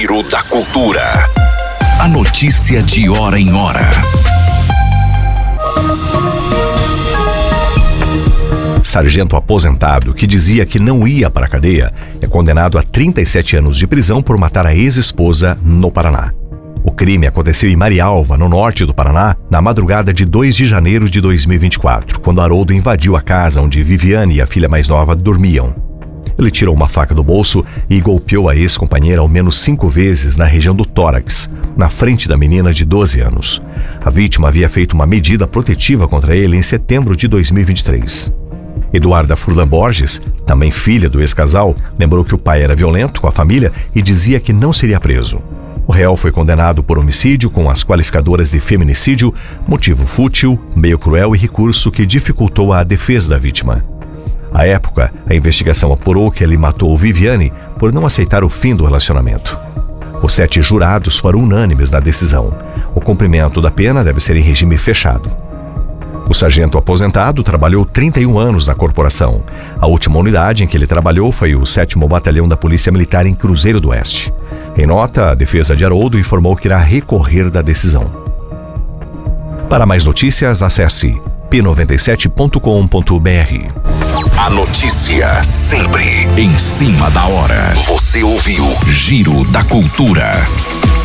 Giro da Cultura. A notícia de hora em hora. Sargento aposentado que dizia que não ia para a cadeia é condenado a 37 anos de prisão por matar a ex-esposa no Paraná. O crime aconteceu em Marialva, no norte do Paraná, na madrugada de 2 de janeiro de 2024, quando Haroldo invadiu a casa onde Viviane e a filha mais nova dormiam. Ele tirou uma faca do bolso e golpeou a ex-companheira ao menos 5 vezes na região do tórax, na frente da menina de 12 anos. A vítima havia feito uma medida protetiva contra ele em setembro de 2023. Eduarda Furlan Borges, também filha do ex-casal, lembrou que o pai era violento com a família e dizia que não seria preso. O réu foi condenado por homicídio com as qualificadoras de feminicídio, motivo fútil, meio cruel e recurso que dificultou a defesa da vítima. À época, a investigação apurou que ele matou Viviane por não aceitar o fim do relacionamento. Os 7 jurados foram unânimes na decisão. O cumprimento da pena deve ser em regime fechado. O sargento aposentado trabalhou 31 anos na corporação. A última unidade em que ele trabalhou foi o 7º Batalhão da Polícia Militar em Cruzeiro do Oeste. Em nota, a defesa de Haroldo informou que irá recorrer da decisão. Para mais notícias, acesse p97.com.br. A notícia sempre em cima da hora. Você ouviu Giro da Cultura.